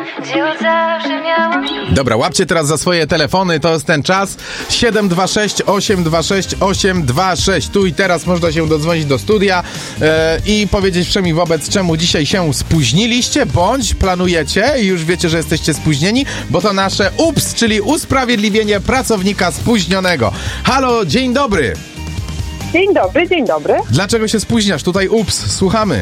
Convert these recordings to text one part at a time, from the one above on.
gdzie od zawsze miałam się. Dobra, łapcie teraz za swoje telefony, to jest ten czas. 726 826 826. Tu i teraz można się dodzwonić do studia i powiedzieć wszemi wobec, czemu dzisiaj się spóźniliście, bądź planujecie i już wiecie, że jesteście spóźnieni, bo to nasze UPS, czyli usprawiedliwienie pracownika spóźnionego. Halo, dzień dobry. Dzień dobry, dzień dobry. Dlaczego się spóźniasz? Tutaj UPS, słuchamy.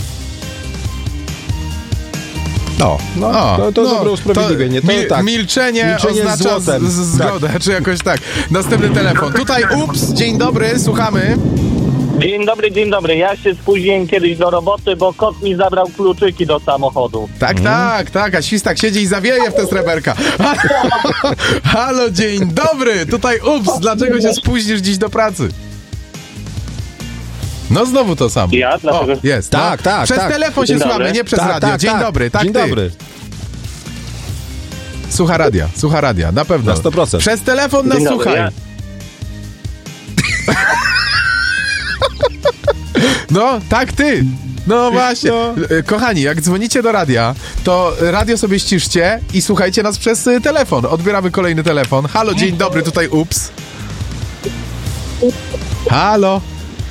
To dobre usprawiedliwienie. Milczenie oznacza zgodę, czy jakoś tak. Następny telefon. Tutaj UPS, dzień dobry, słuchamy. Dzień dobry. Ja się spóźniłem kiedyś do roboty, bo kot mi zabrał kluczyki do samochodu. Tak, a świstak siedzi i zawieje w te sreberka. Halo, dzień dobry, tutaj UPS, dlaczego się spóźnisz dziś do pracy? No znowu to samo. Ja? Dlaczego? Jest. Tak. Przez telefon się słuchamy, nie przez radio. Dzień dobry, tak. Dzień dobry. Słucha radia, na pewno. Na 100%. Przez telefon nas słuchaj. No, tak ty. No właśnie. Kochani, jak dzwonicie do radia, to radio sobie ściszcie i słuchajcie nas przez telefon. Odbieramy kolejny telefon. Halo, dzień dobry, tutaj UPS. Halo.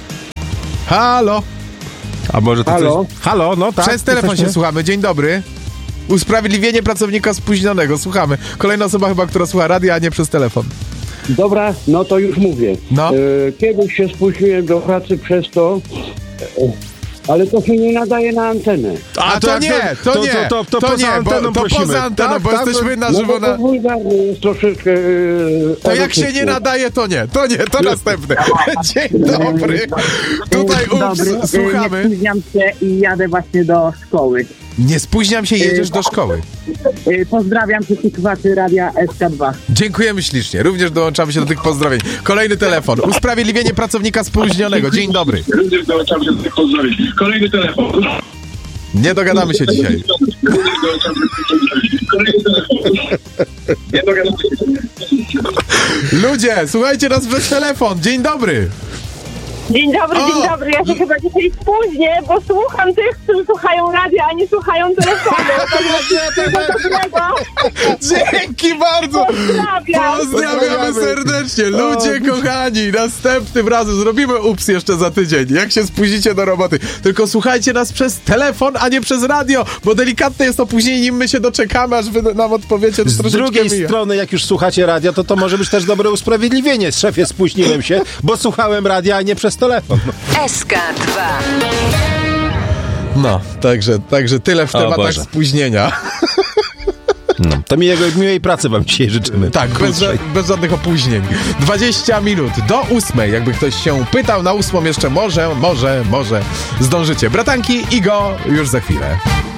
A może to Halo? coś... Halo, no tak. Przez telefon się słuchamy. Dzień dobry. Usprawiedliwienie pracownika spóźnionego. Słuchamy. Kolejna osoba chyba, która słucha radia, a nie przez telefon. Dobra, no to już mówię. No. Kiedyś się spóźniłem do pracy przez to, ale to się nie nadaje na antenę. A to nie, To poza anteną prosimy. Poza anteną, bo jesteśmy na żywo na... To wulgarny jest troszeczkę... To jak się nie nadaje, to nie, to następne. Dzień dobry. Tutaj UPS, słuchamy. Nie spóźniam się i jadę właśnie do szkoły. Nie spóźniam się, jedziesz do szkoły. Pozdrawiam wszystkich słuchaczy Radia SK2. Dziękujemy ślicznie. Również dołączamy się do tych pozdrowień. Kolejny telefon. Usprawiedliwienie pracownika spóźnionego. Dzień dobry. Również dołączamy się do tych pozdrowień. Kolejny telefon. Nie dogadamy się dzisiaj. Ludzie, słuchajcie nas przez telefon. Dzień dobry. Dzień dobry. Ja się chyba dzisiaj spóźnię, bo słucham tych, którzy słuchają radia, a nie słuchają telefonu. Dzięki bardzo. Pozdrawiamy serdecznie. Ludzie kochani, następnym razem zrobimy UPS jeszcze za tydzień, jak się spóźnicie do roboty. Tylko słuchajcie nas przez telefon, a nie przez radio, bo delikatne jest opóźnienie, nim my się doczekamy, aż wy nam odpowiecie. Z drugiej strony, jak już słuchacie radia, to może być też dobre usprawiedliwienie. Szefie, spóźniłem się, bo słuchałem radia, a nie przez telefon. SK2. No, także tyle w tematach spóźnienia. No, to miłej pracy wam dzisiaj życzymy. Tak, bez żadnych opóźnień. 20 minut do 8. Jakby ktoś się pytał, na 8 jeszcze może zdążycie. Bratanki i go już za chwilę.